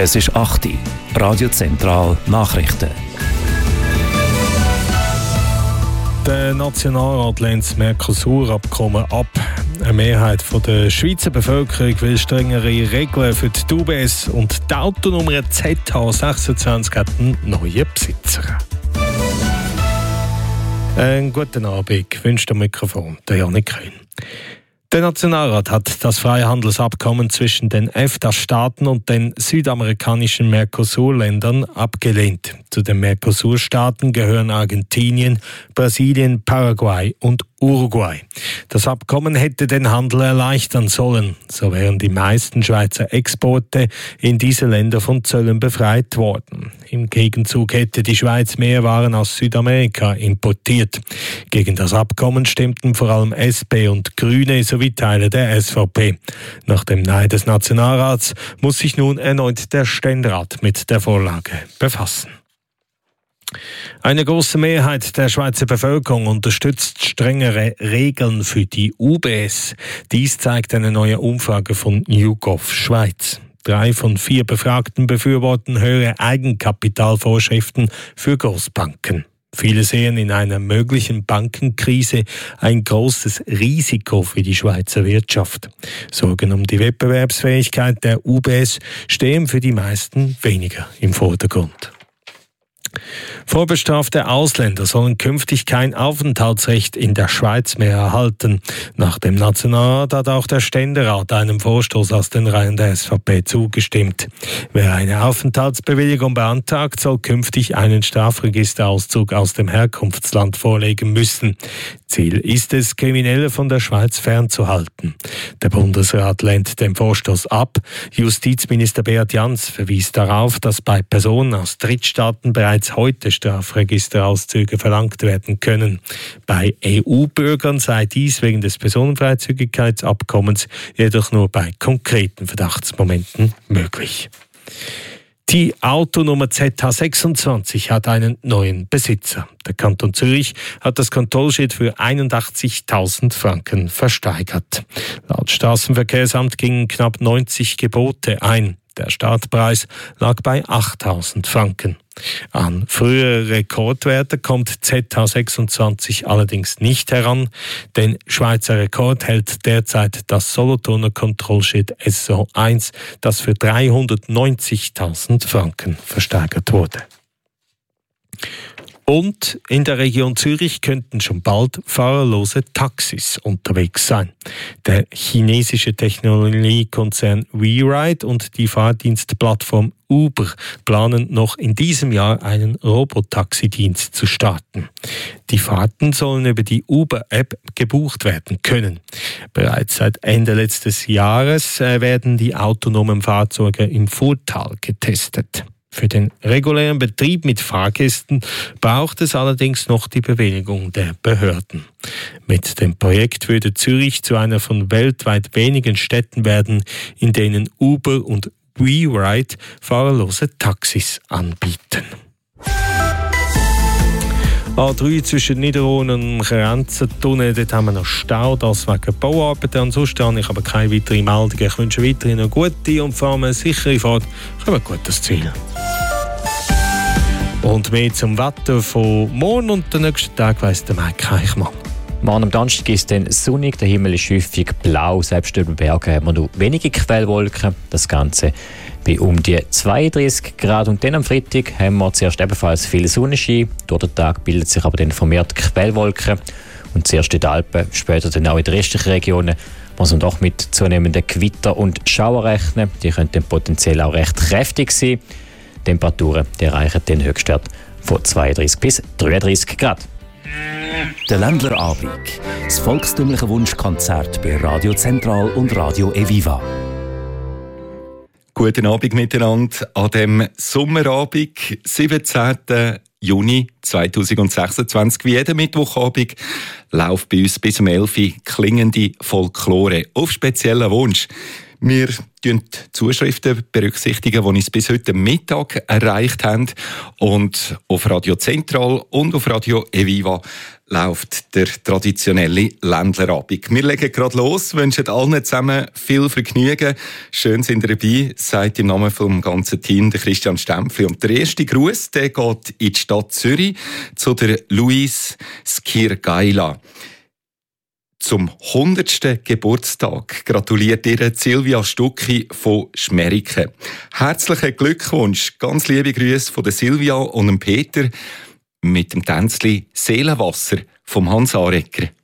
Es ist 8 Uhr. Radio Zentral Nachrichten. Der Nationalrat lehnt das Mercosur-Abkommen ab. Eine Mehrheit der Schweizer Bevölkerung will strengere Regeln für die UBS und die Autonummer ZH26 hat einen neuen Besitzer. Einen guten Abend, wünscht am Mikrofon der Janik Kühn. Der Nationalrat hat das Freihandelsabkommen zwischen den EFTA-Staaten und den südamerikanischen Mercosur-Ländern abgelehnt. Zu den Mercosur-Staaten gehören Argentinien, Brasilien, Paraguay und Uruguay. Das Abkommen hätte den Handel erleichtern sollen. So wären die meisten Schweizer Exporte in diese Länder von Zöllen befreit worden. Im Gegenzug hätte die Schweiz mehr Waren aus Südamerika importiert. Gegen das Abkommen stimmten vor allem SP und Grüne sowie Teile der SVP. Nach dem Nein des Nationalrats muss sich nun erneut der Ständerat mit der Vorlage befassen. Eine große Mehrheit der Schweizer Bevölkerung unterstützt strengere Regeln für die UBS. Dies zeigt eine neue Umfrage von YouGov Schweiz. 3 von 4 Befragten befürworten höhere Eigenkapitalvorschriften für Großbanken. Viele sehen in einer möglichen Bankenkrise ein großes Risiko für die Schweizer Wirtschaft. Sorgen um die Wettbewerbsfähigkeit der UBS stehen für die meisten weniger im Vordergrund. Vorbestrafte Ausländer sollen künftig kein Aufenthaltsrecht in der Schweiz mehr erhalten. Nach dem Nationalrat hat auch der Ständerat einem Vorstoß aus den Reihen der SVP zugestimmt. Wer eine Aufenthaltsbewilligung beantragt, soll künftig einen Strafregisterauszug aus dem Herkunftsland vorlegen müssen. Ziel ist es, Kriminelle von der Schweiz fernzuhalten. Der Bundesrat lehnt den Vorstoß ab. Justizminister Beat Jans verwies darauf, dass bei Personen aus Drittstaaten bereits heute Strafregisterauszüge verlangt werden können. Bei EU-Bürgern sei dies wegen des Personenfreizügigkeitsabkommens jedoch nur bei konkreten Verdachtsmomenten möglich. Die Autonummer ZH26 hat einen neuen Besitzer. Der Kanton Zürich hat das Kontrollschild für 81.000 Franken versteigert. Laut Straßenverkehrsamt gingen knapp 90 Gebote ein. Der Startpreis lag bei 8.000 Franken. An frühere Rekordwerte kommt ZH26 allerdings nicht heran. Den Schweizer Rekord hält derzeit das Solothurner Kontrollschild SO1, das für 390.000 Franken versteigert wurde. Und in der Region Zürich könnten schon bald fahrerlose Taxis unterwegs sein. Der chinesische Technologiekonzern WeRide und die Fahrdienstplattform Uber planen noch in diesem Jahr einen Robotaxi-Dienst zu starten. Die Fahrten sollen über die Uber-App gebucht werden können. Bereits seit Ende letztes Jahres werden die autonomen Fahrzeuge im Furtal getestet. Für den regulären Betrieb mit Fahrgästen braucht es allerdings noch die Bewilligung der Behörden. Mit dem Projekt würde Zürich zu einer von weltweit wenigen Städten werden, in denen Uber und WeRide fahrerlose Taxis anbieten. A3 zwischen Niederrhoden und dem Grenzentunnel, dort haben wir noch Stau, das wegen Bauarbeiten. Ansonsten habe ich aber keine weiteren Meldungen. Ich wünsche weiterhin eine gute und vor allem eine sichere Fahrt. Kommen wir gut ans Ziel. Und mehr zum Wetter von morgen und den nächsten Tag weiss der Mike Eichmann. Morgen am Donnerstag ist es sonnig, der Himmel ist häufig blau, selbst über den Bergen haben wir noch wenige Quellwolken. Das Ganze bei um die 32 Grad. Und dann am Freitag haben wir zuerst ebenfalls viel Sonnenschein. Durch den Tag bildet sich aber dann vermehrt Quellwolken. Und zuerst in den Alpen, später dann auch in den restlichen Regionen, muss man doch mit zunehmenden Gewitter und Schauer rechnen. Die können dann potenziell auch recht kräftig sein. Die Temperaturen die erreichen den Höchstwert von 32 bis 33 Grad. Der Ländlerabend. Das volkstümliche Wunschkonzert bei Radio Zentral und Radio Eviva. Guten Abend miteinander an dem Sommerabend, 17. Juni 2026. Wie jeden Mittwochabend läuft bei uns bis um 11 Uhr klingende Folklore auf speziellen Wunsch. Wir berücksichtigen die Zuschriften, die uns bis heute Mittag erreicht haben. Und auf Radio Zentral und auf Radio Eviva läuft der traditionelle Ländlerabend. Wir legen gerade los, wünschen allen zusammen viel Vergnügen. Schön sind ihr dabei, sagt im Namen vom ganzen Team der Christian Stempfli. Und der erste Gruß, der geht in die Stadt Zürich zu der Louise Skirgaila. Zum 100. Geburtstag gratuliert ihr Silvia Stucki von Schmeriken. Herzlichen Glückwunsch, ganz liebe Grüße von der Silvia und dem Peter mit dem Tänzli Seelenwasser vom Hans Arecker.